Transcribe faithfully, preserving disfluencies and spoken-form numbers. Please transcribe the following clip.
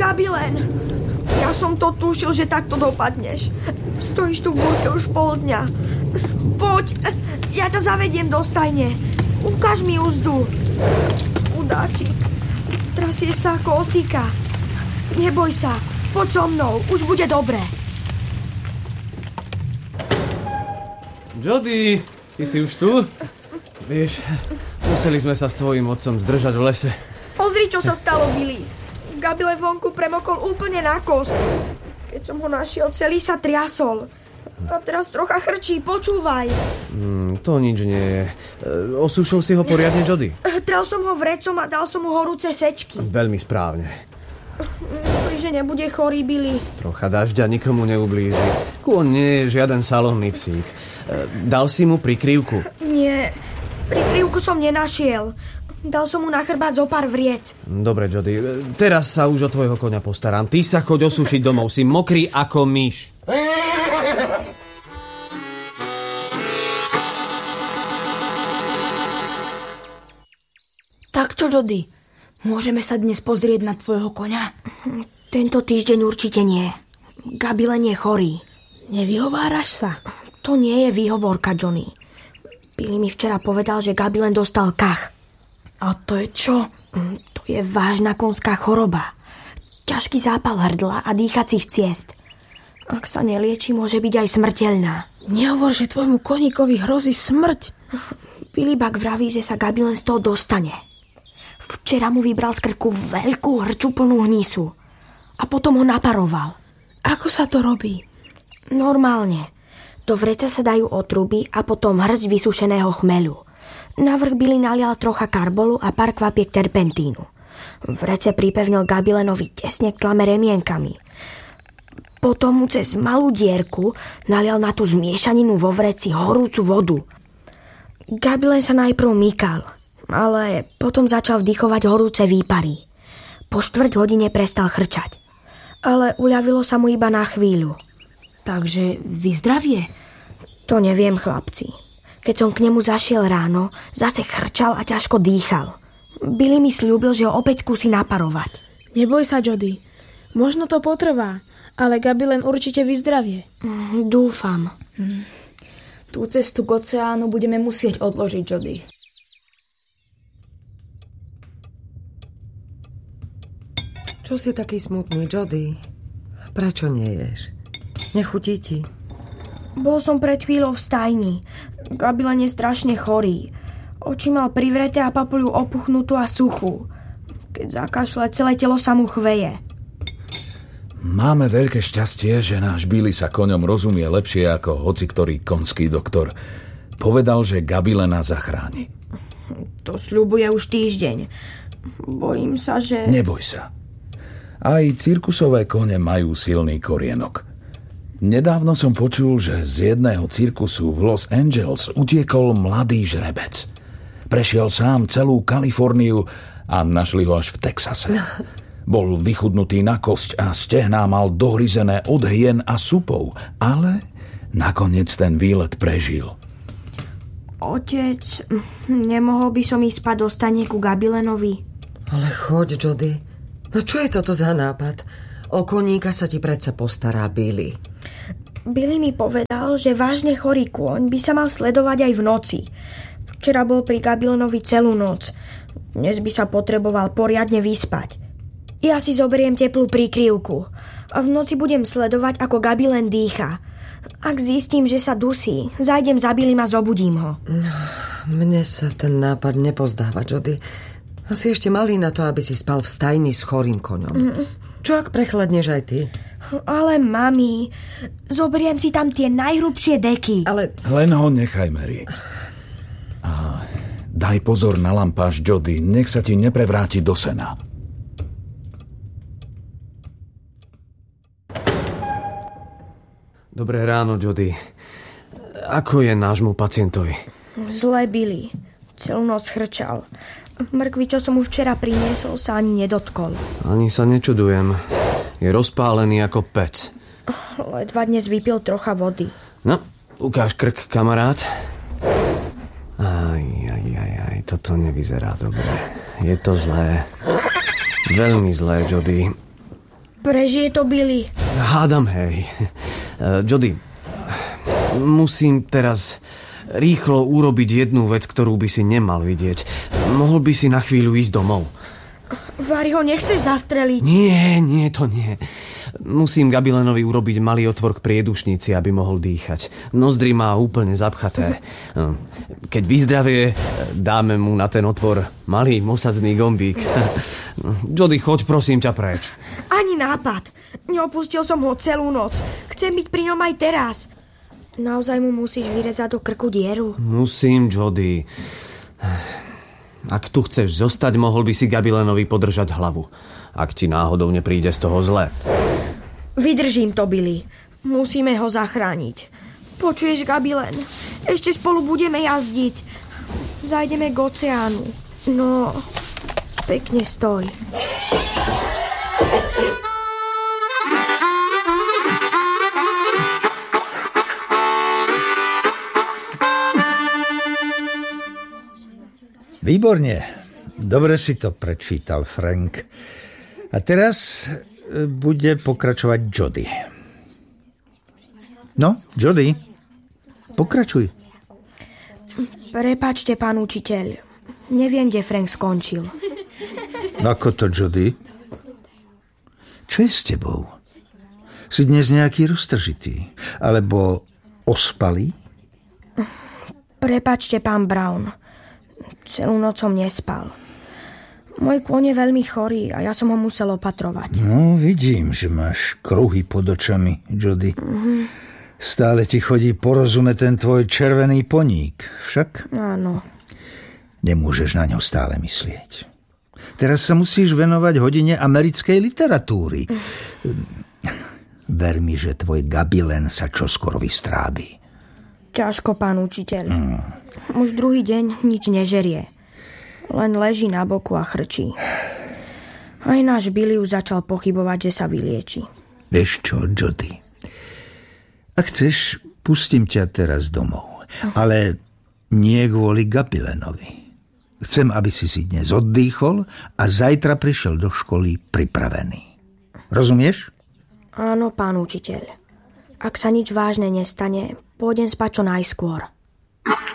Gabilen, ja som to tušil, že takto dopadneš. Stojíš tu v búrke už pol dňa. Poď, ja ťa zavediem do stajne. Ukáž mi úzdu. Udáčik, trasieš sa ako osíka. Neboj sa, poď so mnou, už bude dobre. Jody, ty si už tu? Vieš, museli sme sa s tvojím otcom zdržať v lese. Pozri, čo sa stalo, Billy. Gabilen vonku premokol úplne na kos. Keď som ho našiel, celý sa triasol. A teraz trocha chrčí, počúvaj. Mm, to nič nie je. Osúšil si ho poriadne, Jody? Trel som ho vrecom a dal som mu horúce sečky. Veľmi správne. Myslíš, že nebude chorý, Billy? Trocha dažďa nikomu neublíži. Kôň nie je žiaden salónny psík. Dal si mu prikryvku? Nie, prikryvku som nenašiel. Dal som mu na chrbát zo pár vriec. Dobre, Jody, teraz sa už o tvojho koňa postaram. Ty sa choď osúšiť domov, si mokrý ako myš. Tak čo, Jody? Môžeme sa dnes pozrieť na tvojho koňa? Tento týždeň určite nie. Gabilen je chorý. Nevyhováraš sa? To nie je výhovorka, Johnny. Billy mi včera povedal, že Gabilen dostal kach. A to je čo? To je vážna konská choroba. Ťažký zápal hrdla a dýchacích ciest. Ak sa nelieči, môže byť aj smrteľná. Nehovor, že tvojmu koníkovi hrozí smrť. Billy Buck vraví, že sa Gabilen z toho dostane. Včera mu vybral z krku veľkú hrču plnú hnísu. A potom ho naparoval. Ako sa to robí? Normálne. Do vreca sa dajú otruby a potom hrsť vysušeného chmeľu. Navrch Billy nalial trocha karbolu a pár kvapiek terpentínu. Vrece pripevnil Gabilenovi tesne k tlame remienkami. Potom mu cez malú dierku nalial na tú zmiešaninu vo vreci horúcu vodu. Gabilen sa najprv mykal, ale potom začal vdychovať horúce výpary. Po štvrť hodine prestal chrčať. Ale uľavilo sa mu iba na chvíľu. Takže vyzdravie? To neviem, chlapci. Keď som k nemu zašiel ráno, zase chrčal a ťažko dýchal. Billy mi sľúbil, že ho opäť skúsi naparovať. Neboj sa, Jody. Možno to potrvá, ale Gabilen určite vyzdravie. Mm, dúfam. Hm. Tú cestu k oceánu budeme musieť odložiť, Jody. Čo si taký smutný, Jody? Prečo neješ? Nechutí ti? Bol som pred chvíľou v stajni. Gabilen je strašne chorý. Oči mal privreté a papuľu opuchnutú a suchú. Keď zakašle, celé telo sa mu chveje. Máme veľké šťastie, že náš Billy sa koňom rozumie lepšie ako hociktorý konský doktor. Povedal, že Gabilena zachráni. To sľubuje už týždeň. Bojím sa, že... Neboj sa. Aj cirkusové kone majú silný korienok. Nedávno som počul, že z jedného cirkusu v Los Angeles utiekol mladý žrebec. Prešiel sám celú Kaliforniu a našli ho až v Texase. Bol vychudnutý na kosť a stehná mal dohryzené od hien a supov, ale nakoniec ten výlet prežil. Otec, nemohol by som ísť spať do stane ku Gabilenovi? Ale choď, Jody. No čo je toto za nápad? O koníka sa ti predsa postará Billy. Billy mi povedal, že vážne chorý kôň by sa mal sledovať aj v noci. Včera bol pri Gabilenovi celú noc. Dnes by sa potreboval poriadne vyspať. Ja si zoberiem teplú prikryvku a v noci budem sledovať, ako Gabilen dýcha. Ak zistím, že sa dusí, zajdem za Billym a zobudím ho. Mne sa ten nápad nepozdáva, Jody. Si ešte malý na to, aby si spal v stajni s chorým koňom. Mm. Čo ak prechladneš aj ty? Ale mami, zoberiem si tam tie najhrubšie deky. Ale... Len ho nechaj, Mary. A daj pozor na lampáš, Jody, nech sa ti neprevráti do sena. Dobré ráno, Jody. Ako je nášmu pacientovi? Zle, Billy. Celú noc chrčal. Mrkvi, čo som mu včera priniesol, sa ani nedotkol. Ani sa nečudujem. Je rozpálený ako pec. Ledva dnes vypil trocha vody. No, ukáž krk, kamarát. Aj, aj, aj, aj, toto nevyzerá dobre. Je to zlé. Veľmi zlé, Jody. Prežije to Billy. Hádam, hej. Jody, musím teraz rýchlo urobiť jednu vec, ktorú by si nemal vidieť. Mohol by si na chvíľu ísť domov. Vary ho nechceš zastreliť? Nie, nie, to nie. Musím Gabilenovi urobiť malý otvor k priedušnici, aby mohol dýchať. Nozdry má úplne zapchaté. Keď vyzdravie, dáme mu na ten otvor malý mosadzný gombík. Jody, choď prosím ťa preč. Ani nápad. Neopustil som ho celú noc. Chcem byť pri ňom aj teraz. Naozaj mu musíš vyrezať do krku dieru? Musím, Jody. Ak tu chceš zostať, mohol by si Gabilenovi podržať hlavu. Ak ti náhodou nepríde z toho zle. Vydržím to, Billy. Musíme ho zachrániť. Počuješ, Gabilen? Ešte spolu budeme jazdiť. Zajdeme k oceánu. No, pekne stoj. Výborne. Dobre si to prečítal, Frank. A teraz bude pokračovať Jody. No, Jody, pokračuj. Prepáčte, pán učiteľ. Neviem, kde Frank skončil. Ako to, Jody? Čo je s tebou? Si dnes nejaký roztržitý? Alebo ospalý? Prepáčte, pán Brown. Celú noc som nespal. Môj kôň je veľmi chorý a ja som ho musel opatrovať. No, vidím, že máš kruhy pod očami, Jody. Mm-hmm. Stále ti chodí po rozume ten tvoj červený poník, však? Áno. Nemôžeš na ňo stále myslieť. Teraz sa musíš venovať hodine americkej literatúry. Mm. Ver mi, že tvoj Gabilen sa čoskoro vystrábi. Ťažko, pán učiteľ. Mm. Už druhý deň nič nežerie. Len leží na boku a chrčí. Aj náš Billy už začal pochybovať, že sa vylieči. Vieš čo, Jody? Ak chceš, pustím ťa teraz domov. Ale nie kvôli Gabilenovi. Chcem, aby si si dnes oddychol a zajtra prišiel do školy pripravený. Rozumieš? Áno, pán učiteľ. Ak sa nič vážne nestane, pôjdem spať čo najskôr.